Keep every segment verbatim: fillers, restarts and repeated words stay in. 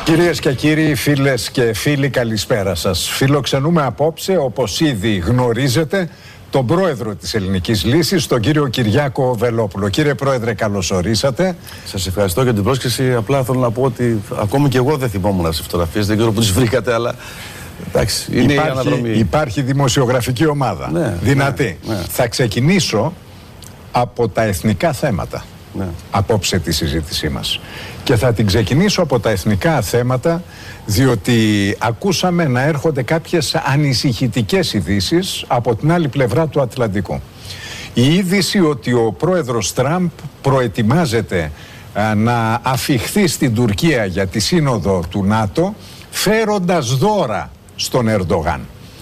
Κυρίες και κύριοι, φίλες και φίλοι, καλησπέρα σας. Φιλοξενούμε απόψε, όπως ήδη γνωρίζετε, τον πρόεδρο της Ελληνικής Λύσης, τον κύριο Κυριάκο Βελόπουλο. Κύριε Πρόεδρε, καλώς ορίσατε. Σας ευχαριστώ για την πρόσκληση. Απλά θέλω να πω ότι ακόμη και εγώ δεν θυμόμουν τις φωτογραφίες. Δεν ξέρω που τις βρήκατε, αλλά εντάξει, είναι υπάρχει, η αναδρομή. Υπάρχει δημοσιογραφική ομάδα. Ναι, δυνατή. Ναι, ναι. Θα ξεκινήσω από τα εθνικά θέματα. Ναι. Απόψε τη συζήτησή μας. Και θα την ξεκινήσω από τα εθνικά θέματα, διότι ακούσαμε να έρχονται κάποιες ανησυχητικές ειδήσεις από την άλλη πλευρά του Ατλαντικού. Η είδηση ότι ο πρόεδρος Τραμπ προετοιμάζεται α, να αφιχθεί στην Τουρκία για τη σύνοδο του ΝΑΤΟ, φέροντας δώρα στον Ερντογάν.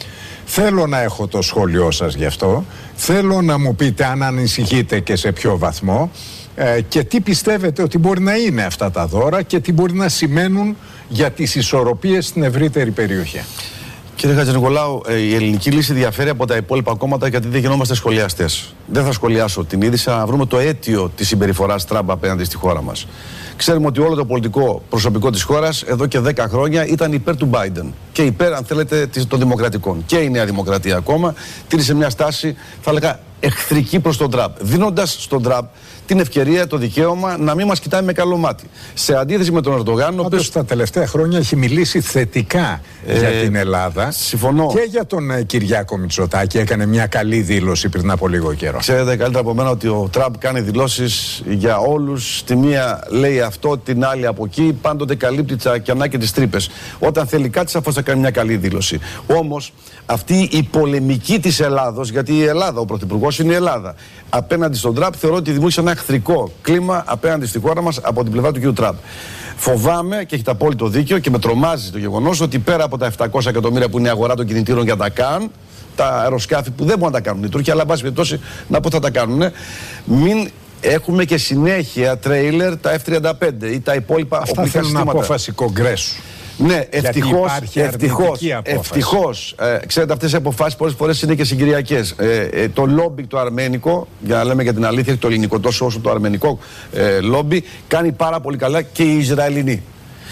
Θέλω να έχω το σχόλιο σας γι' αυτό. Θέλω να μου πείτε αν ανησυχείτε και σε ποιο βαθμό. Ε, και τι πιστεύετε ότι μπορεί να είναι αυτά τα δώρα και τι μπορεί να σημαίνουν για τις ισορροπίες στην ευρύτερη περιοχή. Κύριε Χατζηνικολάου, η Ελληνική Λύση διαφέρει από τα υπόλοιπα κόμματα γιατί δεν γινόμαστε σχολιαστές. Δεν θα σχολιάσω την είδηση, να βρούμε το αίτιο της συμπεριφοράς Τραμπ απέναντι στη χώρα μας. Ξέρουμε ότι όλο το πολιτικό προσωπικό της χώρας εδώ και δέκα χρόνια ήταν υπέρ του Biden και υπέρ, αν θέλετε, των δημοκρατικών. Και η Νέα Δημοκρατία ακόμα τήρησε μια στάση, θα έλεγα, εχθρική προς τον Τραμπ, δίνοντας στον Τραμπ την ευκαιρία, το δικαίωμα να μην μας κοιτάει με καλό μάτι. Σε αντίθεση με τον Ερντογάν, ο οποίος τα τελευταία χρόνια έχει μιλήσει θετικά ε, για την Ελλάδα. Συμφωνώ. Και για τον ε, Κυριάκο Μητσοτάκη έκανε μια καλή δήλωση πριν από λίγο καιρό. Ξέρετε καλύτερα από μένα ότι ο Τραμπ κάνει δηλώσεις για όλους. Τη μία λέει αυτό, την άλλη από εκεί. Πάντοτε καλύπτει τσακιανά και τις τρύπες. Όταν θέλει κάτι, σαφώς θα κάνει μια καλή δήλωση. Όμως αυτή η πολεμική της Ελλάδος, γιατί η Ελλάδα, ο πρωθυπουργός είναι η Ελλάδα, απέναντι στον Τραμπ, θεωρώ ότι δημιούργησε ένα εχθρικό κλίμα απέναντι στη χώρα μας από την πλευρά του κ. Τραμπ. Φοβάμαι και έχει το απόλυτο δίκιο και με τρομάζει το γεγονός ότι πέρα από τα επτακόσια εκατομμύρια που είναι η αγορά των κινητήρων για τα ΚΑΝ, τα αεροσκάφη που δεν μπορούν να τα κάνουν οι Τούρκοι, αλλά εν πάση περιπτώσει να πω θα τα κάνουν, μην έχουμε και συνέχεια τρέιλερ τα εφ τριάντα πέντε ή τα υπόλοιπα οπλικά συστήματα. Αυτά θέλουν απόφαση Κογκρέσου. Ναι, ευτυχώς, ευτυχώς, ευτυχώς, ε, ξέρετε, αυτές οι αποφάσεις πολλές φορές είναι και συγκυριακές. Ε, ε, το λόμπι το αρμένικο, για να λέμε για την αλήθεια, το ελληνικό τόσο όσο το αρμενικό ε, λόμπι, κάνει πάρα πολύ καλά και οι Ισραηλινοί.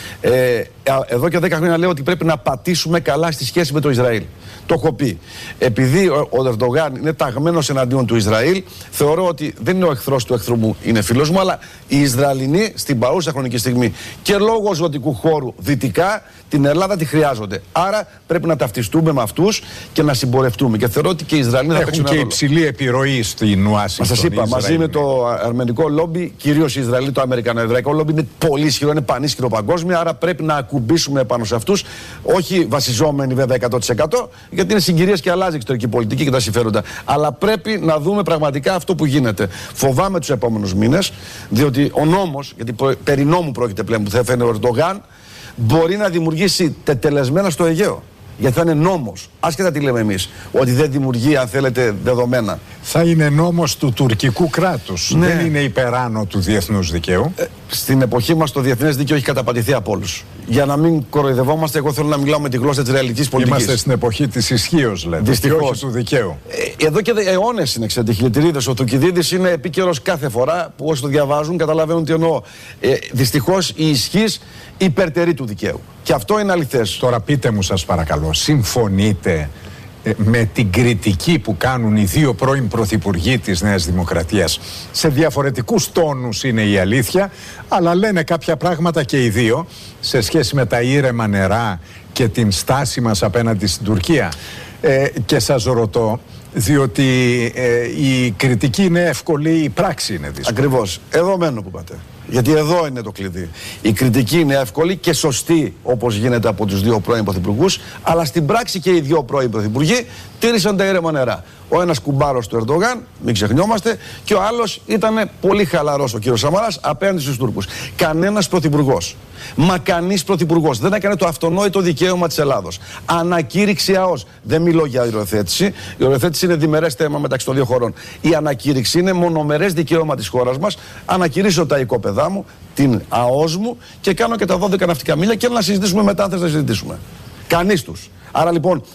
Ε, εδώ και δέκα χρόνια λέω ότι πρέπει να πατήσουμε καλά στη σχέση με το Ισραήλ. Το έχω πει. Επειδή ο, ο Ερντογάν είναι ταγμένος εναντίον του Ισραήλ, θεωρώ ότι δεν είναι ο εχθρός του εχθρού μου, είναι φίλος μου, αλλά οι Ισραηλινοί στην παρούσα χρονική στιγμή και λόγω ζωτικού χώρου δυτικά την Ελλάδα τη χρειάζονται. Άρα πρέπει να ταυτιστούμε με αυτούς και να συμπορευτούμε. Και θεωρώ ότι και οι Ισραηλινοί θα παίξουν και υψηλή επιρροή στην Ουάσιγκτον. Σας είπα, μαζί με το αρμενικό λόμπι, κυρίως οι Ισραηλοί, το αμερικανοεβραϊκό λόμπι είναι πολύ ισχυρό, είναι πανίσχυρο παγκόσμια. Άρα πρέπει να ακουμπήσουμε πάνω σε αυτούς, όχι βασιζόμενοι βέβαια εκατό τοις εκατό, γιατί είναι συγκυρίες και αλλάζει η εξωτερική πολιτική και τα συμφέροντα. Αλλά πρέπει να δούμε πραγματικά αυτό που γίνεται. Φοβάμαι τους επόμενους μήνες, διότι ο νόμος, γιατί περί νόμου πρόκειται πλέον που θα έφερε ο Ερντογάν, μπορεί να δημιουργήσει τετελεσμένα στο Αιγαίο. Γιατί θα είναι νόμος, άσχετα τι λέμε εμείς, ότι δεν δημιουργεί, αν θέλετε, δεδομένα. Θα είναι νόμος του τουρκικού κράτους. Ναι. Δεν είναι υπεράνω του διεθνούς δικαίου. Ε, στην εποχή μας το διεθνές δίκαιο έχει καταπατηθεί από όλους. Για να μην κοροϊδευόμαστε, εγώ θέλω να μιλάω με τη γλώσσα της ρεαλικής πολιτικής. Είμαστε στην εποχή της ισχύως, λέτε. Δυστυχώς. Και όχι του δικαίου. Ε, εδώ και αιώνες είναι, ξέρετε, χιλιετηρίδες. Ο Θουκυδίδης είναι επίκαιρος κάθε φορά που όσοι το διαβάζουν καταλαβαίνουν τι εννοώ. Ε, δυστυχώς η ισχύς υπερτερεί του δικαίου. Και αυτό είναι αληθές. Τώρα πείτε μου, σας παρακαλώ, συμφωνείτε ε, με την κριτική που κάνουν οι δύο πρώην πρωθυπουργοί της Νέας Δημοκρατίας? Σε διαφορετικούς τόνους είναι η αλήθεια, αλλά λένε κάποια πράγματα και οι δύο σε σχέση με τα ήρεμα νερά και την στάση μας απέναντι στην Τουρκία. Ε, και σας ρωτώ, διότι ε, η κριτική είναι εύκολη, η πράξη είναι δύσκολη. Ακριβώς. Εδώ μένω που είπατε. Γιατί εδώ είναι το κλειδί. Η κριτική είναι εύκολη και σωστή, όπως γίνεται από τους δύο πρώην πρωθυπουργούς, αλλά στην πράξη και οι δύο πρώην πρωθυπουργοί τήρησαν τα ήρεμα νερά. Ο ένας κουμπάρος του Ερντογάν, μην ξεχνιόμαστε, και ο άλλος ήταν πολύ χαλαρός, ο κύριος Σαμαράς, απέναντι στους Τούρκους. Κανένας πρωθυπουργός, μα κανείς πρωθυπουργός δεν έκανε το αυτονόητο δικαίωμα της Ελλάδος. Ανακήρυξη ΑΟΣ. Δεν μιλώ για οριοθέτηση. Η οριοθέτηση είναι διμερές θέμα μεταξύ των δύο χωρών. Η ανακήρυξη είναι μονομερές δικαίωμα της χώρας μας. Ανακηρύσω τα οικόπεδά μου, την ΑΟΣ μου και κάνω και τα δώδεκα ναυτικά μίλια και να συζητήσουμε μετά αν θες να συζητήσουμε. Κανείς τους. Άρα λοιπόν,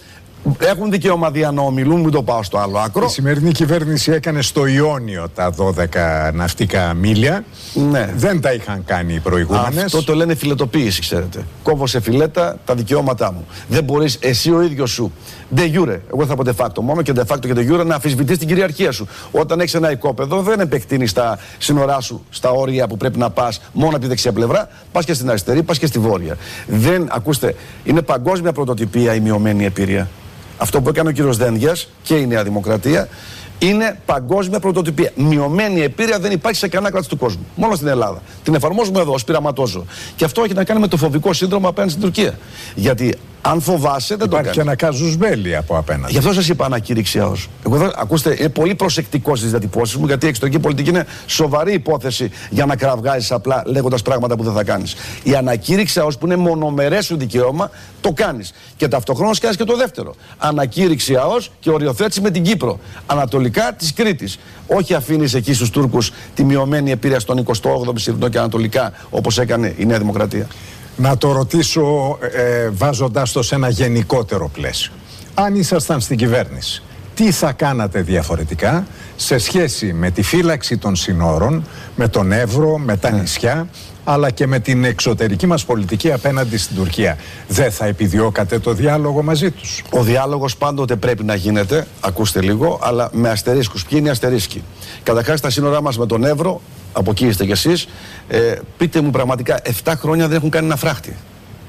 Έχουν δικαίωμα δια να ομιλούν, μην το πάω στο άλλο άκρο. Η σημερινή κυβέρνηση έκανε στο Ιόνιο τα δώδεκα ναυτικά μίλια. Ναι. Δεν τα είχαν κάνει οι προηγούμενες. Αυτό το λένε φιλετοποίηση, ξέρετε. Κόβω σε φιλέτα τα δικαιώματά μου. Δεν μπορείς εσύ ο ίδιος σου, de jure, εγώ θα πω de facto μόνο και de facto και de jure, να αμφισβητείς την κυριαρχία σου. Όταν έχεις ένα οικόπεδο, δεν επεκτείνεις τα σύνορά σου στα όρια που πρέπει να πας μόνο από τη δεξιά πλευρά, πας και στην αριστερή, πας και στη βόρεια. Δεν, ακούστε, είναι παγκόσμια πρωτοτυπία η μειωμένη επίρρεια. Αυτό που έκανε ο κύριος Δένδιας και η Νέα Δημοκρατία είναι παγκόσμια πρωτοτυπία. Μειωμένη επίρρεια δεν υπάρχει σε κανένα κράτος του κόσμου. Μόνο στην Ελλάδα. Την εφαρμόζουμε εδώ ως πειραματόζω. Και αυτό έχει να κάνει με το φοβικό σύνδρομο απέναντι στην Τουρκία. Γιατί αν φοβάσαι, δεν υπάρχει το κάνει. Και ένα κάζους μπέλι από απέναντι. Γι' αυτό σας είπα ανακήρυξη ΑΟΣ. Εγώ εδώ, ακούστε, είναι πολύ προσεκτικός στις διατυπώσεις μου, γιατί η εξωτερική πολιτική είναι σοβαρή υπόθεση για να κραυγάζεις απλά λέγοντας πράγματα που δεν θα κάνεις. Η ανακήρυξη ΑΟΣ που είναι μονομερές σου δικαίωμα, το κάνεις. Και ταυτοχρόνως κάνεις και το δεύτερο. Ανακήρυξη ΑΟΣ και οριοθέτηση με την Κύπρο. Ανατολικά της Κρήτης. Όχι αφήνεις εκεί στους Τούρκους τη μειωμένη επίρρεια στον εικοστό όγδοο Συρινό και Ανατολικά, όπως έκανε η Νέα Δημοκρατία. Να το ρωτήσω ε, βάζοντάς το σε ένα γενικότερο πλαίσιο. Αν ήσασταν στην κυβέρνηση, τι θα κάνατε διαφορετικά σε σχέση με τη φύλαξη των συνόρων, με τον Εύρο, με τα νησιά, αλλά και με την εξωτερική μας πολιτική απέναντι στην Τουρκία? Δεν θα επιδιώκατε το διάλογο μαζί τους? Ο διάλογος πάντοτε πρέπει να γίνεται, ακούστε λίγο, αλλά με αστερίσκους. Ποιοι είναι οι αστερίσκοι? Καταρχάς, τα σύνορά μας με τον Εύρο, από εκεί είστε κι εσείς, ε, πείτε μου πραγματικά, επτά χρόνια δεν έχουν κάνει ένα φράχτη.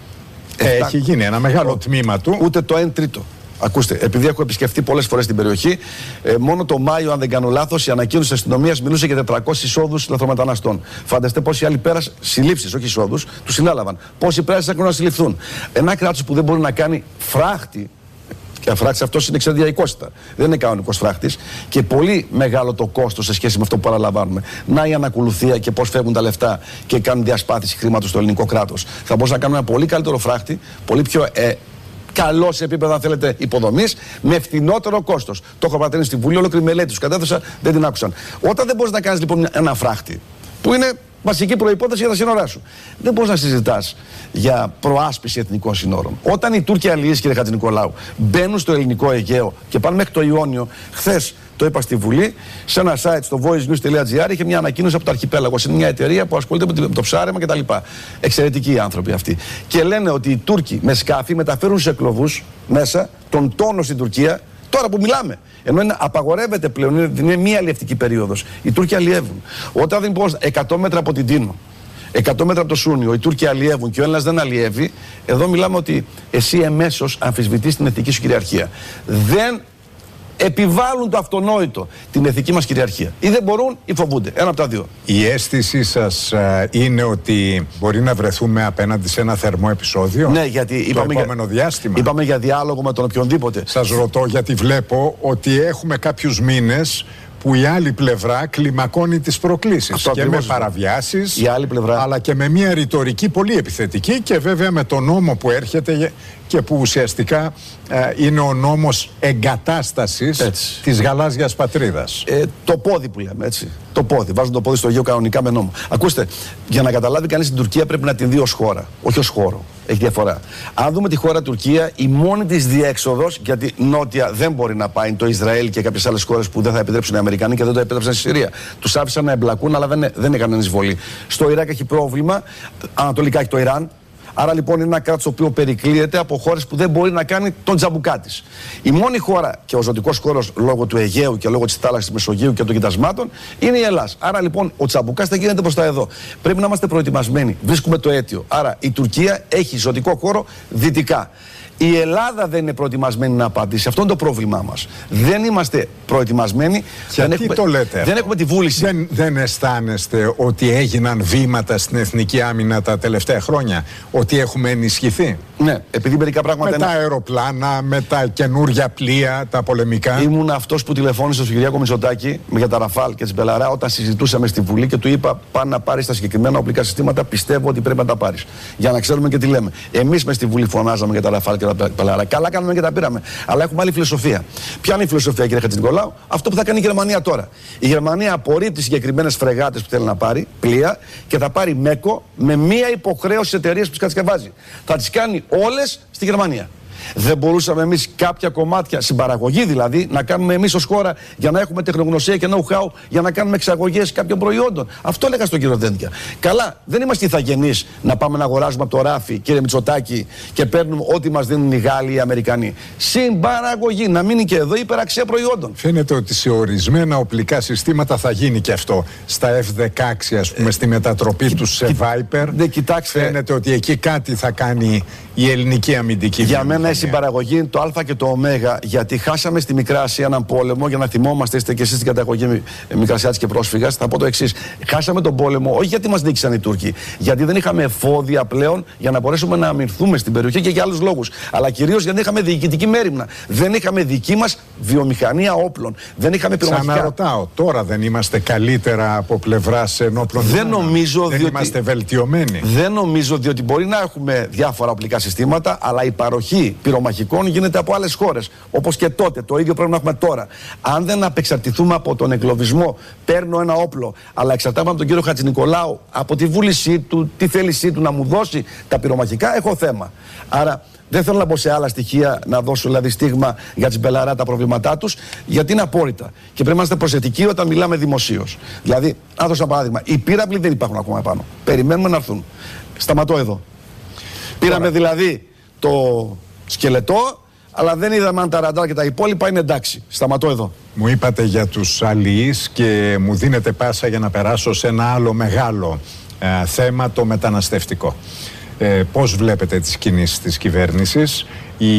Ε, έχει γίνει ένα μεγάλο ο, τμήμα του. Ούτε το ένα τρίτο. Ακούστε, επειδή έχω επισκεφτεί πολλές φορές την περιοχή, ε, μόνο το Μάιο, αν δεν κάνω λάθος, η ανακοίνωση της αστυνομίας μιλούσε για τετρακόσιους εισόδους λαθρομεταναστών. Φανταστείτε πόσοι άλλοι πέρασαν, συλλήψεις, όχι εισόδους, τους συνέλαβαν. Πόσοι πέρασαν να συλληφθούν. Ένα κράτος που δεν μπορεί να κάνει φράχτη, και φράχτης αυτός είναι εξαδιαϊκότητα, δεν είναι κανονικός φράχτης, και πολύ μεγάλο το κόστος σε σχέση με αυτό που παραλαμβάνουμε. Να η ανακολουθία και πώς φεύγουν τα λεφτά και κάνουν διασπάθηση χρήματος στο ελληνικό κράτος. Θα μπορούσαμε να κάνουμε ένα πολύ καλύτερο φράχτη, πολύ πιο. Ε, καλό σε επίπεδο, αν θέλετε, υποδομής, με φθηνότερο κόστος. Το έχω πατρίνει στη Βουλή, ολόκληρη μελέτη τους κατέθεσα, δεν την άκουσαν. Όταν δεν μπορείς να κάνεις λοιπόν ένα φράχτη, που είναι βασική προϋπόθεση για τα σύνορά σου, δεν μπορείς να συζητάς για προάσπιση εθνικών συνόρων. Όταν οι Τούρκοι αλληλείς, κύριε Χατζηνικολάου, μπαίνουν στο ελληνικό Αιγαίο και πάνε μέχρι το Ιόνιο, χθες το είπα στη Βουλή, σε ένα site στο voice news τελεία gr είχε μια ανακοίνωση από το Αρχιπέλαγος. Είναι μια εταιρεία που ασχολείται με το ψάρεμα κτλ. Εξαιρετικοί οι άνθρωποι αυτοί. Και λένε ότι οι Τούρκοι με σκάφη μεταφέρουν σε κλωβούς μέσα τον τόνο στην Τουρκία, τώρα που μιλάμε. Ενώ είναι, απαγορεύεται πλέον, είναι, είναι μία αλλιευτική περίοδος. Οι Τούρκοι αλλιεύουν. Όταν δεν μπορούν εκατό μέτρα από την Τίνο, εκατό μέτρα από το Σούνιο, οι Τούρκοι αλλιεύουν και ο Έλληνας δεν αλλιεύει, εδώ μιλάμε ότι εσύ εμέσως αμφισβητείς την εθνική σου κυριαρχία. Δεν επιβάλλουν το αυτονόητο, την εθνική μας κυριαρχία. Ή δεν μπορούν ή φοβούνται. Ένα από τα δύο. Η αίσθησή σας ε, είναι ότι μπορεί να βρεθούμε απέναντι σε ένα θερμό επεισόδιο? Ναι, γιατί το είπαμε, επόμενο για, διάστημα. είπαμε για διάλογο με τον οποιονδήποτε. Σας ρωτώ γιατί βλέπω ότι έχουμε κάποιους μήνες που η άλλη πλευρά κλιμακώνει τις προκλήσεις. Αυτό και με παραβιάσεις, η άλλη πλευρά, αλλά και με μια ρητορική πολύ επιθετική, και βέβαια με τον νόμο που έρχεται και που ουσιαστικά ε, είναι ο νόμος εγκατάστασης έτσι. της γαλάζιας πατρίδας. Ε, το πόδι που λέμε, έτσι. Το πόδι. Βάζουν το πόδι στο Αιγαίο κανονικά με νόμο. Ακούστε, για να καταλάβει κανείς την Τουρκία πρέπει να την δει ως χώρα, όχι ως χώρο. Έχει διαφορά. Αν δούμε τη χώρα Τουρκία, η μόνη της διέξοδος, γιατί νότια δεν μπορεί να πάει, είναι το Ισραήλ και κάποιες άλλες χώρες που δεν θα επιτρέψουν οι Αμερικανοί και δεν το επέτρεψαν στη Συρία. Τους άφησαν να εμπλακούν, αλλά δεν, δεν έκαναν εισβολή. Στο Ιράκ έχει πρόβλημα, ανατολικά έχει το Ιράν. Άρα λοιπόν είναι ένα κράτος το οποίο περικλείεται από χώρες που δεν μπορεί να κάνει τον τζαμπουκά της. Η μόνη χώρα και ο ζωτικός χώρος λόγω του Αιγαίου και λόγω της θάλασσας Μεσογείου και των κοιτασμάτων είναι η Ελλάδα. Άρα λοιπόν ο τζαμπουκάς θα γίνεται προς τα εδώ. Πρέπει να είμαστε προετοιμασμένοι. Βρίσκουμε το αίτιο. Άρα η Τουρκία έχει ζωτικό χώρο δυτικά. Η Ελλάδα δεν είναι προετοιμασμένη να απαντήσει. Αυτό είναι το πρόβλημά μας. Δεν είμαστε προετοιμασμένοι. Γιατί δεν έχουμε, το λέτε? Δεν έχουμε τη βούληση. Δεν, δεν αισθάνεστε ότι έγιναν βήματα στην εθνική άμυνα τα τελευταία χρόνια? Ότι έχουμε ενισχυθεί? Ναι, επειδή μερικά πράγματα. Με είναι... τα αεροπλάνα, με τα καινούργια πλοία, τα πολεμικά. Ήμουν αυτός που τηλεφώνησε στον Κυριάκο Μητσοτάκη για τα Ραφάλ και τις Μπελαρά όταν συζητούσαμε στη Βουλή και του είπα: πάνε να πάρεις τα συγκεκριμένα οπλικά συστήματα. Πιστεύω ότι πρέπει να τα πάρεις. Για να ξέρουμε και τι λέμε. Εμείς μες στη Βουλή φωνάζαμε για τα Ραφάλ και τα Μπελαρά. Καλά κάνουμε και τα πήραμε. Αλλά έχουμε άλλη φιλοσοφία. Ποια είναι η φιλοσοφία, κύριε Χατζηνικολάου? Αυτό που θα κάνει η Γερμανία τώρα. Η Γερμανία απορρίπτει συγκεκριμένες φρεγάτες που θέλει να πάρει, πλοία, και θα πάρει ΜΕΚΟ με μία υποχρέωση εταιρείας που τις κατασκευάζει. Θα τις κάνει όλες στη Γερμανία. Δεν μπορούσαμε εμείς κάποια κομμάτια, συμπαραγωγή δηλαδή, να κάνουμε εμείς ως χώρα για να έχουμε τεχνογνωσία και know-how για να κάνουμε εξαγωγές κάποιων προϊόντων. Αυτό έλεγα στον κύριο Δένδια. Καλά, δεν είμαστε ηθαγενείς να πάμε να αγοράζουμε από το ράφι, κύριε Μητσοτάκη, και παίρνουμε ό,τι μας δίνουν οι Γάλλοι, οι Αμερικανοί. Συμπαραγωγή, να μείνει και εδώ υπεραξία προϊόντων. Φαίνεται ότι σε ορισμένα οπλικά συστήματα θα γίνει και αυτό. Στα εφ δεκαέξι, ας πούμε, ε, στη μετατροπή του σε Viper. Ναι, κοιτάξτε. Φαίνεται ότι εκεί κάτι θα κάνει η ελληνική αμυντική Για μένα η συμπαραγωγή είναι το Α και το Ω, γιατί χάσαμε στη Μικρά Ασία έναν πόλεμο. Για να θυμόμαστε, είστε και εσείς στην καταγωγή Μικρασιάτης και πρόσφυγας. Θα πω το εξής: χάσαμε τον πόλεμο όχι γιατί μας νίκησαν οι Τούρκοι, γιατί δεν είχαμε εφόδια πλέον για να μπορέσουμε να αμυνθούμε στην περιοχή και για άλλους λόγους. Αλλά κυρίως γιατί δεν είχαμε διοικητική μέριμνα. Δεν είχαμε δική μας βιομηχανία όπλων. Δεν είχαμε πυρομαχικά. Ξαναρωτάω, τώρα δεν είμαστε καλύτερα από πλευράς ενόπλων δεν νομίζω, δεν διότι... είμαστε βελτιωμένοι. Δεν νομίζω, διότι μπορεί να έχουμε διάφορα οπλικά συστήματα, αλλά η παροχή πυρομαχικών γίνεται από άλλες χώρες. Όπως και τότε. Το ίδιο πρέπει να έχουμε τώρα. Αν δεν απεξαρτηθούμε από τον εγκλωβισμό, παίρνω ένα όπλο, αλλά εξαρτάμε από τον κύριο Χατζηνικολάου, από τη βούλησή του, τη θέλησή του να μου δώσει τα πυρομαχικά, έχω θέμα. Άρα δεν θέλω να μπω σε άλλα στοιχεία, να δώσω δηλαδή στίγμα για τις Μπελαρά τα προβλήματά τους, γιατί είναι απόρριτα. Και πρέπει να είμαστε προσεκτικοί όταν μιλάμε δημοσίως. Δηλαδή, να δώσω ένα παράδειγμα. Οι πύραυλοι δεν υπάρχουν ακόμα επάνω. Περιμένουμε να έρθουν. Σταματώ εδώ. Πήραμε δηλαδή το σκελετό, αλλά δεν είδαμε αν τα ραντάρ και τα υπόλοιπα είναι εντάξει. Σταματώ εδώ. Μου είπατε για τους αλληλείς και μου δίνετε πάσα για να περάσω σε ένα άλλο μεγάλο ε, θέμα, το μεταναστευτικό. Ε, πώς βλέπετε τις κινήσεις της κυβέρνησης? Η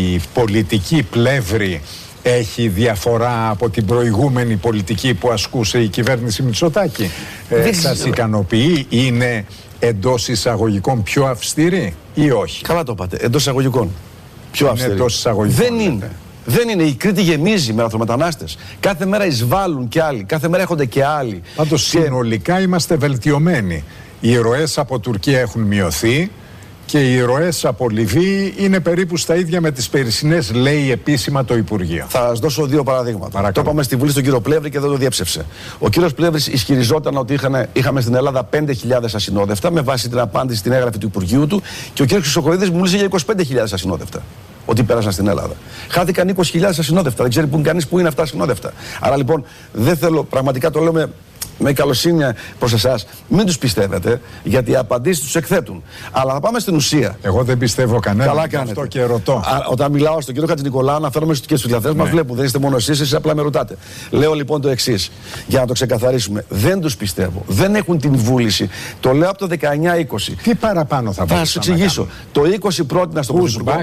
πολιτική πλεύρη έχει διαφορά από την προηγούμενη πολιτική που ασκούσε η κυβέρνηση Μητσοτάκη? Ε, σας ικανοποιεί? Είναι εντός εισαγωγικών πιο αυστηρή ή όχι? Καλά το είπατε. Εντός εισαγωγικών. Πιο αυστηρή. Εντός εισαγωγικών. Δεν είναι. Δεν είναι. Η Κρήτη γεμίζει με λαθρομετανάστες. Κάθε μέρα εισβάλλουν και άλλοι. Κάθε μέρα έρχονται και άλλοι. Πάντως και... συνολικά είμαστε βελτιωμένοι. Οι ροές από Τουρκία έχουν μειωθεί και οι ροές από Λιβύη είναι περίπου στα ίδια με τις περσινές, λέει επίσημα το Υπουργείο. Θα σας δώσω δύο παραδείγματα. Παρακαλώ. Το είπαμε στη Βουλή στον κύριο Πλεύρη και δεν το διέψευσε. Ο κύριος Πλεύρης ισχυριζόταν ότι είχαν, είχαμε στην Ελλάδα πέντε χιλιάδες ασυνόδευτα με βάση την απάντηση στην έγγραφη του Υπουργείου του, και ο κύριος Χρυσοκοίδης μου μίλησε για είκοσι πέντε χιλιάδες ασυνόδευτα. Ότι πέρασαν στην Ελλάδα. Χάθηκαν είκοσι χιλιάδες ασυνόδευτα. Δεν ξέρει που είναι κανείς που είναι αυτά ασυνόδευτα. Άρα λοιπόν δεν θέλω, πραγματικά το λέω με, με καλοσύνη προς εσάς, μην τους πιστεύετε, γιατί οι απαντήσεις τους εκθέτουν. Αλλά θα πάμε στην ουσία. Εγώ δεν πιστεύω κανέναν. Καλά κάνετε. Αυτό και ρωτώ. Α, όταν μιλάω στον κύριο Χατζηνικολάου, αναφέρομαι και στους φιλαθλές μας, βλέπουν. Δεν είστε μόνο εσείς, εσείς απλά με ρωτάτε. Λέω λοιπόν το εξής, για να το ξεκαθαρίσουμε. Δεν τους πιστεύω. Δεν έχουν την βούληση. Το λέω από το δεκαεννιά είκοσι. Τι παραπάνω θα Θα σου εξηγήσω. Το είκοσι πρότεινα στον Πρωθυπουργό.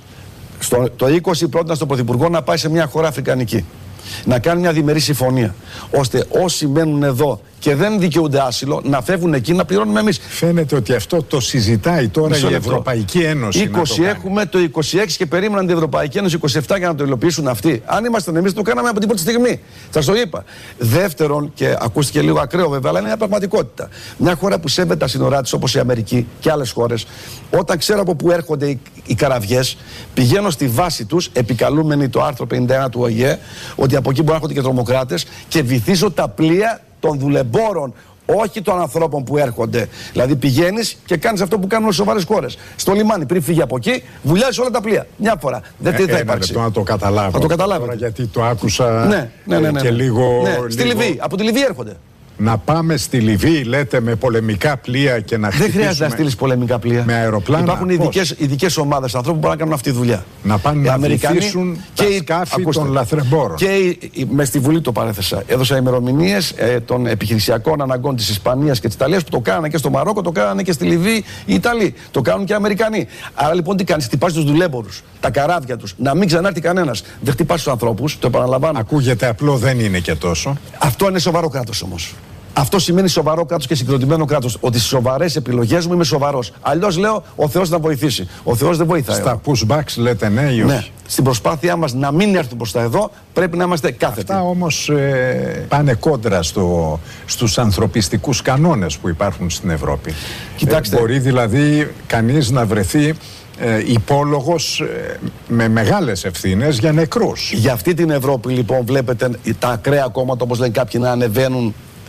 Στο, το είκοσι πρότεινα στον Πρωθυπουργό να πάει σε μια χώρα αφρικανική. Να κάνει μια διμερή συμφωνία. Ώστε όσοι μένουν εδώ και δεν δικαιούνται άσυλο να φεύγουν εκεί, να πληρώνουμε εμείς. Φαίνεται ότι αυτό το συζητάει τώρα Μισό η Ευρωπαϊκή Ένωση. είκοσι το έχουμε, το είκοσι έξι και περίμεναν την Ευρωπαϊκή Ένωση είκοσι επτά για να το υλοποιήσουν αυτοί. Αν ήμασταν εμείς, το κάναμε από την πρώτη στιγμή. Σας το είπα. Δεύτερον, και ακούστηκε λίγο ακραίο βέβαια, αλλά είναι μια πραγματικότητα. Μια χώρα που σέβεται τα σύνορά της, όπως η Αμερική και άλλες χώρες, όταν ξέρω από πού έρχονται οι, οι καραβιές, πηγαίνω στη βάση τους, επικαλούμενοι το άρθρο πενήντα ένα του Ο Η Ε, ότι από εκεί μπορεί να έρχονται και τρομοκράτες, και βυθίζω τα πλοία των δουλεμπόρων, όχι των ανθρώπων που έρχονται. Δηλαδή πηγαίνεις και κάνεις αυτό που κάνουν σοβαρές χώρες. Στο λιμάνι, πριν φύγει από εκεί, βουλιάζεις όλα τα πλοία. Μια φορά. Δεν ε, θα υπάρξει. Να το καταλάβω. Θα το καταλάβω. Τώρα, γιατί το άκουσα ναι, ναι, ναι, ναι, και ναι. λίγο, ναι. λίγο... Στη Λιβύη. Από τη Λιβύη έρχονται. Να πάμε στη Λιβύη, λέτε, με πολεμικά πλοία και να χτυπήσουμε. Δεν χρειάζεται να στείλεις πολεμικά πλοία. Με αεροπλάνα. Υπάρχουν ειδικές, ειδικές ομάδες ανθρώπων που μπορούν να κάνουν αυτή τη δουλειά. Να πάνε να βοηθήσουν τα και σκάφη ακούστε, των λαθρεμπόρων. Και με στη Βουλή το παρέθεσα. Έδωσα ημερομηνίες ε, των επιχειρησιακών αναγκών της Ισπανίας και της Ιταλίας που το κάνανε και στο Μαρόκο, το κάνανε και στη Λιβύη οι Ιταλοί. Το κάνουν και οι Αμερικανοί. Άρα λοιπόν τι κάνεις? Χτυπάς τους δουλέμπορους, τα καράβια τους, να μην ξανάρθει κανένας. Δεν χτυπάς τους ανθρώπους, το επαναλαμβάνω. Ακούγεται απλό, δεν είναι και τόσο. Αυτό είναι σοβαρό κράτος όμως. Αυτό σημαίνει σοβαρό κράτος και συγκροτημένο κράτος. Ότι στις σοβαρές επιλογές μου είμαι σοβαρός. Αλλιώς λέω ο Θεός να βοηθήσει. Ο Θεός δεν βοηθάει. Στα pushbacks λέτε ναι ή όχι? Ναι. Στην προσπάθειά μας να μην έρθουν προς τα εδώ πρέπει να είμαστε κάθετοι. Αυτά όμως ε, πάνε κόντρα στο, στους ανθρωπιστικούς κανόνες που υπάρχουν στην Ευρώπη. Κοιτάξτε. Ε, μπορεί δηλαδή κανείς να βρεθεί ε, υπόλογος ε, με μεγάλες ευθύνες για νεκρούς. Για αυτή την Ευρώπη λοιπόν βλέπετε τα ακραία κόμματα, όπως λένε κάποιοι, να ανεβαίνουν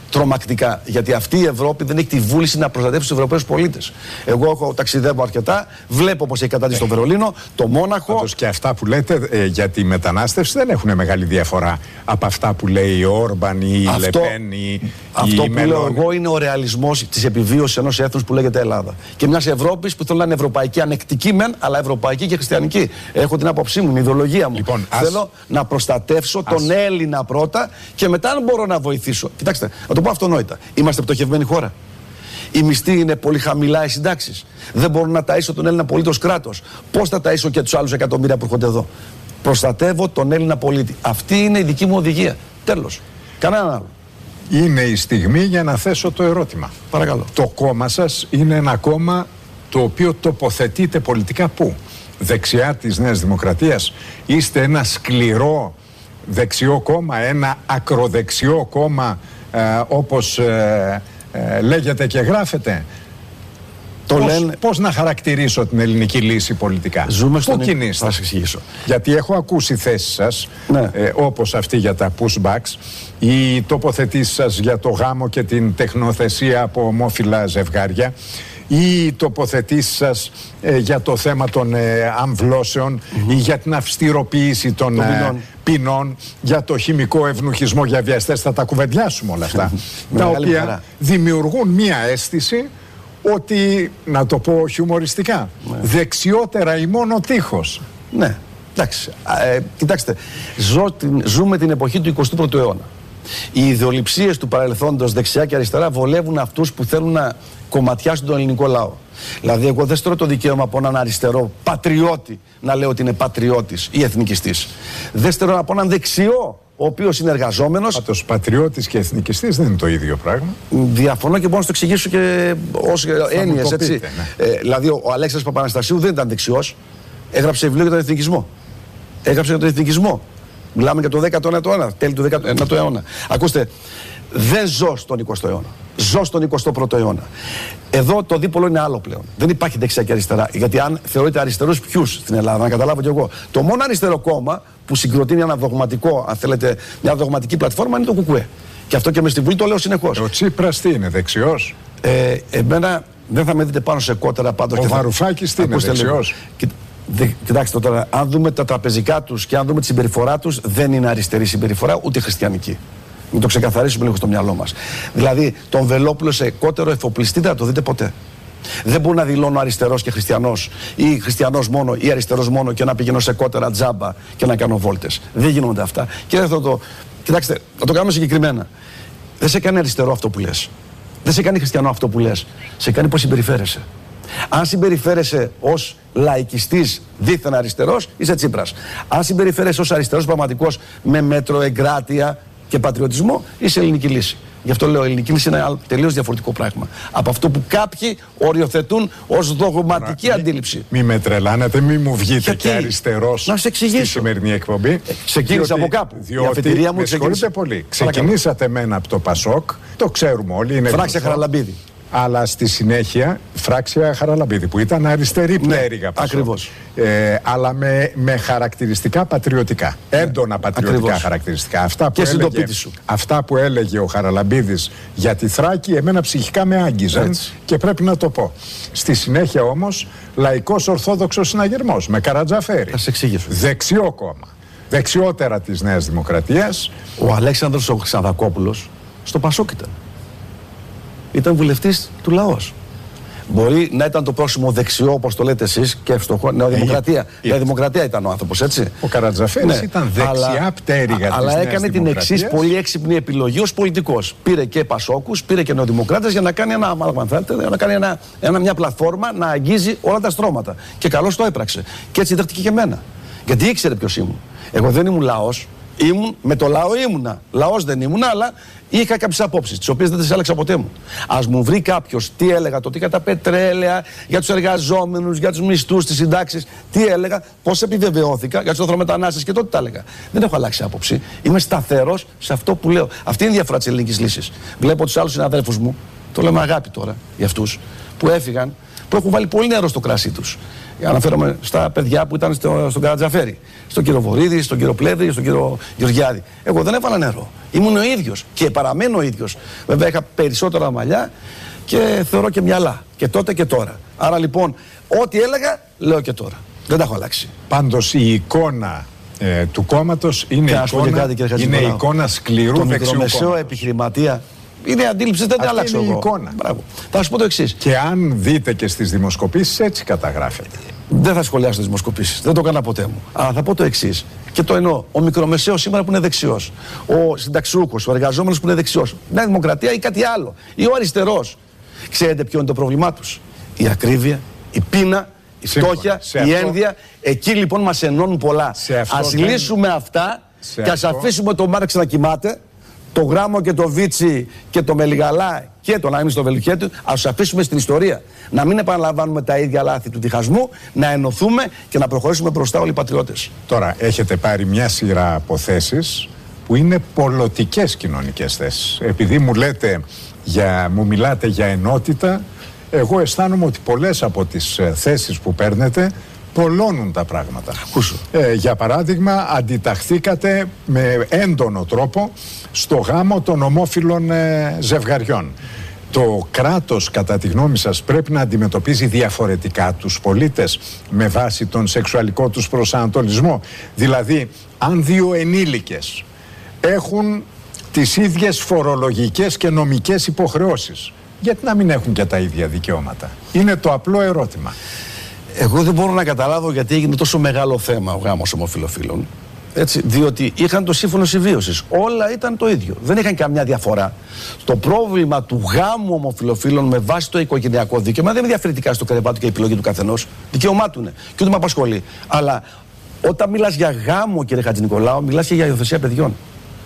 τρομακτικά. Γιατί αυτή η Ευρώπη δεν έχει τη βούληση να προστατεύσει τους Ευρωπαίους πολίτες. Εγώ έχω, ταξιδεύω αρκετά, βλέπω πως έχει κατάσταση στο Βερολίνο, το Μόναχο. Πάντως και αυτά που λέτε ε, για τη μετανάστευση δεν έχουν μεγάλη διαφορά από αυτά που λέει ο Όρμπαν ή η Λεπέν ή αυτό η που λέω εγώ είναι ο ρεαλισμός της επιβίωσης ενός έθνους που λέγεται Ελλάδα. Και μιας Ευρώπης που θέλω να είναι ευρωπαϊκή, ανεκτική μεν, αλλά ευρωπαϊκή και χριστιανική. Έχω την άποψή μου, την ιδεολογία μου. Λοιπόν, θέλω ας... να προστατεύσω ας... τον Έλληνα πρώτα και μετά αν μπορώ να βοηθήσω. Κοιτάξτε, να το πω αυτονόητα. Είμαστε πτωχευμένη χώρα. Οι μισθοί είναι πολύ χαμηλά, οι συντάξεις. Δεν μπορώ να ταΐσω τον Έλληνα πολίτη ως κράτος. Πώς θα ταΐσω και τους άλλους εκατομμύρια που έρχονται εδώ? Προστατεύω τον Έλληνα πολίτη. Αυτή είναι η δική μου οδηγία. Τέλος. Κανέναν άλλο. Είναι η στιγμή για να θέσω το ερώτημα. Παρακαλώ. Το κόμμα σας είναι ένα κόμμα το οποίο τοποθετείται πολιτικά πού? Δεξιά της Νέας Δημοκρατίας? Είστε ένα σκληρό δεξιό κόμμα, ένα ακροδεξιό κόμμα ε, όπως ε, ε, λέγεται και γράφεται? Το πώς, λένε... πώς να χαρακτηρίσω την ελληνική λύση πολιτικά? Ζούμε στον... Πού κινείστε? Θα σας εξηγήσω. Γιατί έχω ακούσει θέσεις σας, ναι. ε, όπως αυτή για τα pushbacks, οι τοποθετήσεις σας για το γάμο και την τεχνοθεσία από ομόφυλα ζευγάρια, ή τοποθετήσεις σας ε, για το θέμα των ε, αμβλώσεων mm-hmm. ή για την αυστηροποίηση των ε, ποινών, για το χημικό ευνουχισμό για βιαστές. Θα τα κουβεντιάσουμε όλα αυτά, τα οποία χαρά. δημιουργούν μία αίσθηση ότι, να το πω χιουμοριστικά, ναι. δεξιότερα ή μόνο τείχος. Ναι, εντάξει. Ε, κοιτάξτε, ζω την, ζούμε την εποχή του εικοστού πρώτου αιώνα. Οι ιδεολειψίες του παρελθόντος δεξιά και αριστερά βολεύουν αυτούς που θέλουν να κομματιάσουν τον ελληνικό λαό. Δηλαδή, εγώ δεν στρώ το δικαίωμα από έναν αριστερό πατριώτη να λέω ότι είναι πατριώτης ή εθνικιστής. Δεν στρώ από έναν δεξιό, ο οποίος είναι εργαζόμενος. Πάντως, πατριώτης και εθνικιστής δεν είναι το ίδιο πράγμα. Διαφωνώ και μπορώ να το εξηγήσω και ως έννοιες, έτσι. Πείτε, ναι. ε, δηλαδή, ο, ο Αλέξανδρος Παπαναστασίου δεν ήταν δεξιός. Έγραψε βιβλίο για τον εθνικισμό. Έγραψε για τον εθνικισμό. Μιλάμε για το δέκατο ένατο αιώνα, τέλη του δέκατου ένατου αιώνα. Ακούστε, δεν ζω στον εικοστό αιώνα. Ζω στον εικοστό πρώτο αιώνα. Εδώ το δίπολο είναι άλλο πλέον. Δεν υπάρχει δεξιά και αριστερά. Γιατί αν θεωρείτε αριστερούς ποιους στην Ελλάδα, να καταλάβω κι εγώ. Το μόνο αριστερό κόμμα που συγκροτεί ένα δογματικό, αν θέλετε, μια δογματική πλατφόρμα είναι το Κουκουέ. Και αυτό και με στη Βουλή το λέω συνεχώς. Ο Τσίπρας τι είναι, δεξιός? Ε, εμένα δεν θα με δείτε πάνω σε κότερα πάντως. Ο Βαρουφάκης τι είναι, δεξιός? Δε, κοιτάξτε τώρα, αν δούμε τα τραπεζικά τους και αν δούμε τη συμπεριφορά τους, δεν είναι αριστερή συμπεριφορά ούτε χριστιανική. Μην το ξεκαθαρίσουμε λίγο στο μυαλό μας. Δηλαδή, τον Βελόπουλο σε κότερο εφοπλιστή δεν θα το δείτε ποτέ. Δεν μπορεί να δηλώνω αριστερός και χριστιανός ή χριστιανός μόνο ή αριστερός μόνο και να πηγαίνω σε κότερα τζάμπα και να κάνω βόλτες. Δεν γίνονται αυτά. Και δεν θα το. Κοιτάξτε, να το κάνουμε συγκεκριμένα. Δεν σε κάνει αριστερό αυτό που λες. Δεν σε κάνει χριστιανό αυτό που λες. Σε κάνει πώς συμπεριφέρεσαι. Αν συμπεριφέρεσαι ως λαϊκιστής δίθεν αριστερός, είσαι Τσίπρας. Αν συμπεριφέρεσαι ως αριστερός πραγματικός με μέτρο, εγκράτεια και πατριωτισμό, είσαι ελληνική λύση. Γι' αυτό λέω: ελληνική λύση είναι ένα τελείως διαφορετικό πράγμα από αυτό που κάποιοι οριοθετούν ως δογματική Ρα, αντίληψη. Μη με τρελάνετε, μη μου βγείτε γιατί? Και αριστερός στη σημερινή εκπομπή. Ε, ξεκίνησα από κάπου. Διότι, η αφετηρία μου ξεκίνησε πολύ. Ξεκινήσατε μένα από το Πασόκ, το ξέρουμε όλοι. Είναι Φράξε Χαραλαμπίδη. Αλλά στη συνέχεια Φράξια Χαραλαμπίδη που ήταν αριστερή πτέρυγα. Ναι, ακριβώς. Ε, αλλά με, με χαρακτηριστικά πατριωτικά. Ναι, έντονα πατριωτικά ακριβώς. Χαρακτηριστικά. Αυτά που, έλεγε, αυτά που έλεγε ο Χαραλαμπίδης για τη Θράκη, εμένα ψυχικά με άγγιζαν. Έτσι. Και πρέπει να το πω. Στη συνέχεια όμως, λαϊκός ορθόδοξος συναγερμός με Καρατζαφέρη. Θα σε εξηγήσω. Δεξιό κόμμα. Δεξιότερα της Νέας Δημοκρατίας. Ο Αλέξανδρος ο Ξανδακόπουλος στο Πασόκ ήταν. Ήταν βουλευτής του λαός. Μπορεί να ήταν το πρόσημο δεξιό, όπως το λέτε εσείς, και εύστοχο. Νεοδημοκρατία. Η Δημοκρατία ήταν ο άνθρωπος, έτσι. Ο Καρατζαφέρης ναι. ήταν δεξιά πτέρυγα της Αλλά έκανε την εξής πολύ έξυπνη επιλογή ως πολιτικός. Πήρε και Πασόκους, πήρε και Νεοδημοκράτες για να κάνει ένα αμάλγαμα, θέλετε, για να κάνει ένα, ένα, μια πλατφόρμα να αγγίζει όλα τα στρώματα. Και καλώς το έπραξε. Και έτσι δέχτηκε και εμένα. Γιατί ήξερε ποιος ήμουν. Εγώ δεν ήμουν λαός. Ήμουν, με το λαό ήμουνα. Λαός δεν ήμουνα, αλλά είχα κάποιες απόψεις, τις οποίες δεν τις άλλαξα ποτέ μου. Ας μου βρει κάποιος τι έλεγα τότε για τα πετρέλαια, για τους εργαζόμενους, για τους μισθούς, τις συντάξεις, τι έλεγα, πώς επιβεβαιώθηκα για τους λαθρομετανάστες και τότε τα έλεγα. Δεν έχω αλλάξει άποψη. Είμαι σταθερός σε αυτό που λέω. Αυτή είναι η διαφορά της ελληνικής λύσης. Βλέπω τους άλλους συναδέλφους μου, το λέμε αγάπη τώρα για αυτούς, που έφυγαν, που έχουν βάλει πολύ νερό στο κράσι τους. Αναφέρομαι στα παιδιά που ήταν στο, στον Καρατζαφέρη, στον κύριο Βορίδη, στον κύριο Πλεύρη, στον κύριο Γεωργιάδη. Εγώ δεν έβαλα νερό. Ήμουν ο ίδιος και παραμένω ο ίδιος. Βέβαια είχα περισσότερα μαλλιά και θεωρώ και μυαλά. Και τότε και τώρα. Άρα λοιπόν, ό,τι έλεγα, λέω και τώρα. Δεν τα έχω αλλάξει. Πάντως η εικόνα ε, του κόμματος είναι, εικόνα, κάτι, είναι εικόνα σκληρού το δεξιού μικρομεσαίο επιχειρηματία. Είναι αντίληψη, δεν την αλλάξω εγώ. Εικόνα. Θα σου πω το εξής. Και αν δείτε και στις δημοσκοπήσεις, έτσι καταγράφεται. Δεν θα σχολιάσω τις δημοσκοπήσεις. Δεν το έκανα ποτέ μου. Αλλά θα πω το εξής. Και το εννοώ. Ο μικρομεσαίος σήμερα που είναι δεξιός. Ο συνταξιούχος, ο εργαζόμενος που είναι δεξιός. Μια δημοκρατία ή κάτι άλλο. Ή ο αριστερός. Ξέρετε ποιο είναι το πρόβλημά τους? Η ακρίβεια, η πείνα, η φτώχεια, η ένδια. Εκεί λοιπόν μας ενώνουν πολλά. Ας δεν... λύσουμε αυτά σε και ας αυτό... αφήσουμε τον Μάρξ να κοιμάται. Το Γράμμο και το Βίτσι και το Μελιγαλά και τον Άγνη στο Βελουχέτου, ας τους αφήσουμε στην ιστορία. Να μην επαναλαμβάνουμε τα ίδια λάθη του διχασμού, να ενωθούμε και να προχωρήσουμε μπροστά όλοι οι πατριώτες. Τώρα, έχετε πάρει μια σειρά από θέσεις που είναι πολιτικές κοινωνικές θέσεις. Επειδή μου λέτε, για, μου μιλάτε για ενότητα, εγώ αισθάνομαι ότι πολλές από τις θέσεις που παίρνετε πολλώνουν τα πράγματα. Ε, για παράδειγμα, αντιταχθήκατε με έντονο τρόπο στο γάμο των ομόφυλων ε, ζευγαριών. Το κράτος, κατά τη γνώμη σας, πρέπει να αντιμετωπίζει διαφορετικά τους πολίτες με βάση τον σεξουαλικό τους προσανατολισμό. Δηλαδή, αν δύο ενήλικες έχουν τις ίδιες φορολογικές και νομικές υποχρεώσεις, γιατί να μην έχουν και τα ίδια δικαιώματα? Είναι το απλό ερώτημα. Εγώ δεν μπορώ να καταλάβω γιατί έγινε τόσο μεγάλο θέμα ο γάμος ομοφυλοφίλων. Έτσι, διότι είχαν το σύμφωνο συμβίωσης. Όλα ήταν το ίδιο. Δεν είχαν καμιά διαφορά. Το πρόβλημα του γάμου ομοφυλοφίλων με βάση το οικογενειακό δίκαιο δεν είναι διαφορετικά στο κρεβάτι και η επιλογή του καθενός. Δικαίωμά του είναι. Και ούτε με απασχολεί. Αλλά όταν μιλάς για γάμο, κύριε Χατζηνικολάου, μιλάς και για υιοθεσία παιδιών.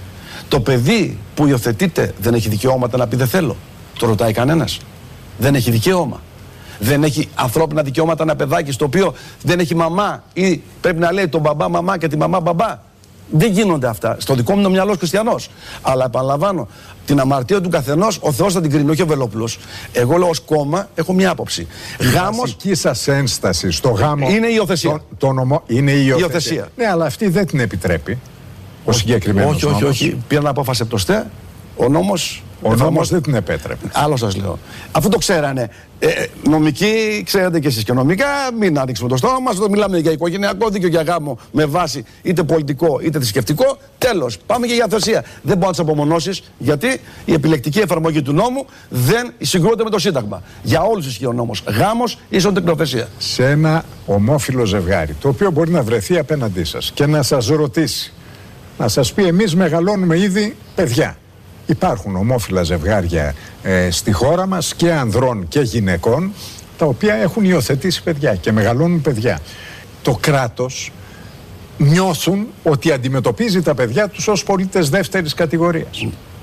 Το παιδί που υιοθετείται δεν έχει δικαιώματα να πει δεν θέλω? Το ρωτάει κανένας? Δεν έχει δικαίωμα? Δεν έχει ανθρώπινα δικαιώματα ένα παιδάκι στο οποίο δεν έχει μαμά ή πρέπει να λέει τον μπαμπά μαμά και τη μαμά μπαμπά? Δεν γίνονται αυτά. Στο δικό μου είναι ο μυαλός χριστιανός. Αλλά επαναλαμβάνω, την αμαρτία του καθενός ο Θεός θα την κρίνει, όχι ο Βελόπουλος. Εγώ λέω ως κόμμα έχω μια άποψη. Η Γάμος, βασική σας ένσταση στο γάμο είναι η υιοθεσία. Το, το νομο, είναι η υιοθεσία. υιοθεσία. Ναι, αλλά αυτή δεν την επιτρέπει ο συγκεκριμένος όχι, όχι, νόμος. όχι. Πήραν απόφαση επτοστέ. Ο νόμος. Ο νόμος δεν την επέτρεπε. Άλλο σας λέω. Αφού το ξέρανε. Ε, νομικοί, ξέρετε και εσείς και νομικά, μην ανοίξουμε το στόμα μας. Όταν μιλάμε για οικογενειακό δίκαιο, για γάμο με βάση είτε πολιτικό είτε θρησκευτικό, τέλος. Πάμε και για υιοθεσία. Δεν μπορεί να τις απομονώσεις, γιατί η επιλεκτική εφαρμογή του νόμου δεν συγκρούεται με το Σύνταγμα. Για όλους ισχύει ο νόμος. Γάμος ίσον τεκνοθεσία. Σε ένα ομόφυλο ζευγάρι, το οποίο μπορεί να βρεθεί απέναντί σας και να σας ρωτήσει, να σας πει: εμείς μεγαλώνουμε ήδη παιδιά. Υπάρχουν ομόφυλα ζευγάρια ε, στη χώρα μας και ανδρών και γυναικών, τα οποία έχουν υιοθετήσει παιδιά και μεγαλώνουν παιδιά. Το κράτος νιώθουν ότι αντιμετωπίζει τα παιδιά τους ως πολίτες δεύτερης κατηγορίας.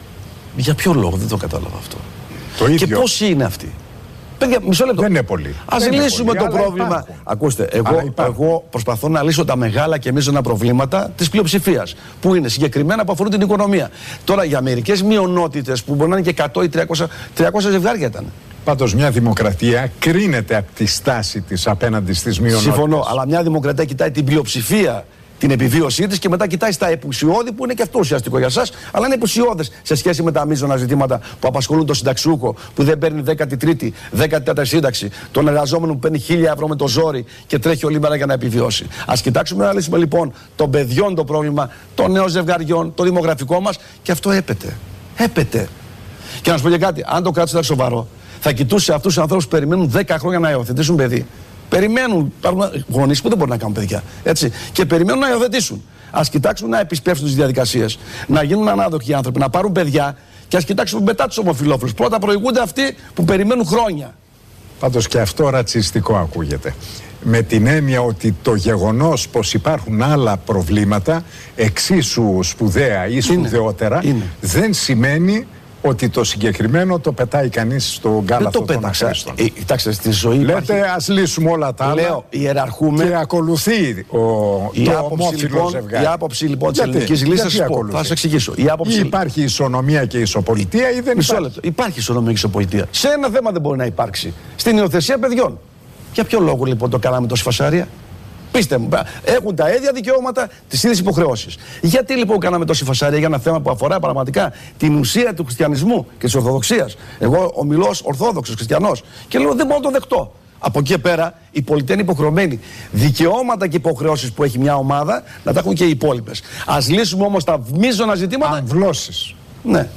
Για ποιο λόγο? Δεν το κατάλαβα αυτό. Το ίδιο. Και πώς είναι αυτοί? Παιδιά, μισό λεπτό. Δεν είναι πολύ. Ας λύσουμε πολύ, το πρόβλημα. Υπάρχουν. Ακούστε, εγώ, εγώ προσπαθώ να λύσω τα μεγάλα και μείζωνα προβλήματα της πλειοψηφίας, που είναι συγκεκριμένα που αφορούν την οικονομία. Τώρα για μερικές μειονότητες που μπορεί να είναι και εκατό ή τριακόσια ζευγάρια ήταν. Πάντως μια δημοκρατία κρίνεται από τη στάση της απέναντι στις μειονότητες. Συμφωνώ, αλλά μια δημοκρατία κοιτάει την πλειοψηφία, την επιβίωσή της, και μετά κοιτάει στα επουσιώδη, που είναι και αυτό ουσιαστικό για σας, αλλά είναι επουσιώδες σε σχέση με τα μείζωνα ζητήματα που απασχολούν τον συνταξιούχο, που δεν παίρνει δέκατη τρίτη, δέκατη τέταρτη σύνταξη, τον εργαζόμενο που παίρνει χίλια ευρώ με το ζόρι και τρέχει όλη μέρα για να επιβιώσει. Ας κοιτάξουμε να λύσουμε λοιπόν των παιδιών το πρόβλημα, των νέων ζευγαριών, το δημογραφικό μας, και αυτό έπεται. Έπεται. Και να σου πω και κάτι, αν το κράτος ήταν σοβαρό, θα κοιτούσε αυτούς τους ανθρώπους που περιμένουν δέκα χρόνια να υιοθετήσουν παιδί. Περιμένουν, υπάρχουν γονείς που δεν μπορούν να κάνουν παιδιά. Έτσι, και περιμένουν να υιοθετήσουν. Ας κοιτάξουν να επισπεύσουν τις διαδικασίες, να γίνουν ανάδοχοι άνθρωποι, να πάρουν παιδιά, και ας κοιτάξουν μετά τους ομοφυλόφιλους. Πρώτα προηγούνται αυτοί που περιμένουν χρόνια. Πάντως και αυτό ρατσιστικό ακούγεται. Με την έννοια ότι το γεγονός πως υπάρχουν άλλα προβλήματα εξίσου σπουδαία ή σπουδαιότερα είναι. Είναι. δεν σημαίνει ότι το συγκεκριμένο το πετάει κανείς στο γκάλαθο των αχρήστων. Ε, κοιτάξτε, στη ζωή λέτε υπάρχει... ας λύσουμε όλα τα άλλα. Λέω, ιεραρχούμε. Και ακολουθεί ο, η το ομόφυλο λοιπόν, ζευγάρι. Η άποψη λοιπόν της ελληνικής λύσης, θα, θα σας εξηγήσω. Η άποψη... Ή υπάρχει ισονομία και ισοπολιτεία ή δεν Μισό υπάρχει. Λεπτό. Υπάρχει ισονομία και ισοπολιτεία. Σε ένα θέμα δεν μπορεί να υπάρξει. Στην υιοθεσία παιδιών. Για ποιο λόγο λοιπόν το κάναμε τόση φασάρια? Πείστε μου, έχουν τα ίδια δικαιώματα, τις ίδιες υποχρεώσεις. Γιατί λοιπόν κάναμε τόση φασάρια για ένα θέμα που αφορά πραγματικά την ουσία του χριστιανισμού και της Ορθοδοξίας? Εγώ ομιλώ ως Ορθόδοξος χριστιανός και λέω δεν μπορώ να το δεχτώ. Από εκεί πέρα η πολιτεία είναι υποχρεωμένη δικαιώματα και υποχρεώσεις που έχει μια ομάδα να τα έχουν και οι υπόλοιπες. Ας λύσουμε όμως τα μείζωνα ζητήματα. Αμβλώσεις. Ναι.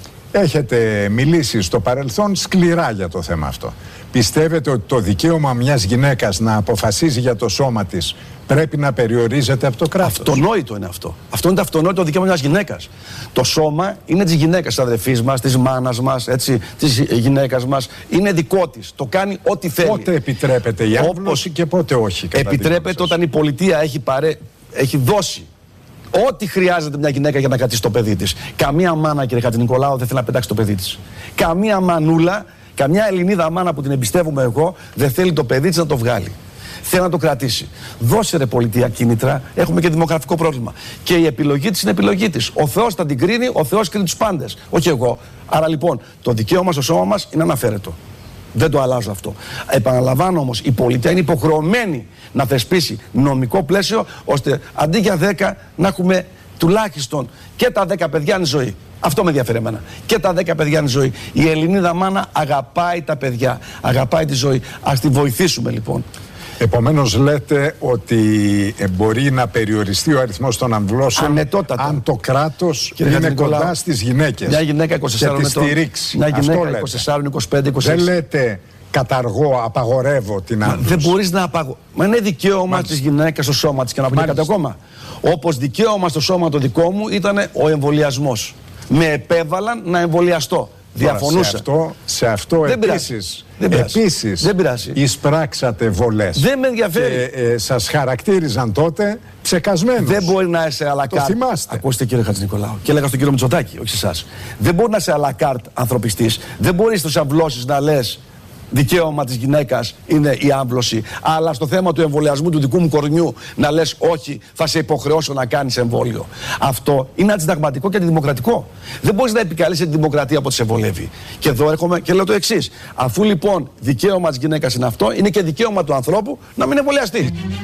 Έχετε μιλήσει στο παρελθόν σκληρά για το θέμα αυτό. Πιστεύετε ότι το δικαίωμα μιας γυναίκας να αποφασίζει για το σώμα της πρέπει να περιορίζεται από το κράτος? Αυτονόητο είναι αυτό. Αυτό είναι το αυτονόητο δικαίωμα μιας γυναίκας. Το σώμα είναι της γυναίκας, της αδερφής μας, της μάνας μας, έτσι, της γυναίκας μας. Είναι δικό της. Το κάνει ό,τι θέλει. Πότε επιτρέπεται η άμβλωση και πότε όχι? Επιτρέπεται όταν η πολιτεία έχει, παρέ... έχει δώσει ό,τι χρειάζεται μια γυναίκα για να κρατήσει το παιδί της. Καμία μάνα, κύριε Χατζηνικολάου, δεν θέλει να πετάξει το παιδί της. Καμία μανούλα, καμιά Ελληνίδα μάνα που την εμπιστεύομαι εγώ, δεν θέλει το παιδί της να το βγάλει. Θέλει να το κρατήσει. Δώσε ρε πολιτεία κίνητρα, έχουμε και δημογραφικό πρόβλημα. Και η επιλογή της είναι επιλογή της. Ο Θεός θα την κρίνει, ο Θεός κρίνει τους πάντες. Όχι εγώ. Άρα λοιπόν, το δικαίωμα στο σώμα μας είναι αναφέρετο. Δεν το αλλάζω αυτό. Επαναλαμβάνω όμως, η πολιτεία είναι υποχρεωμένη να θεσπίσει νομικό πλαίσιο, ώστε αντί για δέκα να έχουμε τουλάχιστον και τα δέκα παιδιά είναι ζωή. Αυτό με ενδιαφέρει εμένα. Και τα δέκα παιδιά είναι ζωή. Η Ελληνίδα μάνα αγαπάει τα παιδιά, αγαπάει τη ζωή. Ας τη βοηθήσουμε λοιπόν. Επομένως λέτε ότι μπορεί να περιοριστεί ο αριθμός των αμβλώσεων ανετότατα, αν το κράτος είναι κοντά στις γυναίκες. Μια γυναίκα είκοσι τεσσάρων ετών, μια γυναίκα είκοσι τέσσερα, είκοσι πέντε, είκοσι έξι. Δεν λέτε καταργώ, απαγορεύω την άμβλωση. Δεν μπορείς να απαγορεύεις. Μα είναι δικαίωμα της γυναίκας στο σώμα της και να πει κάτι ακόμα. Όπως δικαίωμα στο σώμα το δικό μου ήταν ο εμβολιασμός. Με επέβαλαν να εμβολιαστώ. Διαφωνούσα. Σε αυτό, σε αυτό δεν επίσης, δεν επίσης δεν πειράζει. εισπράξατε βολές. Δεν με ενδιαφέρει. Και ε, σας χαρακτήριζαν τότε ψεκασμένους. Δεν μπορεί να είσαι αλακάρτ. Το θυμάστε. Ακούστε κύριε Χατζηνικολάου. Και έλεγα στον κύριο Μητσοτάκη, όχι σε εσάς. Δεν μπορεί να είσαι αλακάρτ ανθρωπιστής. Δεν μπορεί στους αμβλώσεις να λες δικαίωμα της γυναίκας είναι η άμβλωση. Αλλά στο θέμα του εμβολιασμού του δικού μου κορμιού να λες όχι, θα σε υποχρεώσω να κάνεις εμβόλιο. Αυτό είναι αντισυνταγματικό και αντιδημοκρατικό. Δεν μπορείς να επικαλείσαι τη δημοκρατία από ό,τι σε βολεύει. Και εδώ έρχομαι και λέω το εξής. Αφού λοιπόν δικαίωμα της γυναίκας είναι αυτό, είναι και δικαίωμα του ανθρώπου να μην εμβολιαστεί.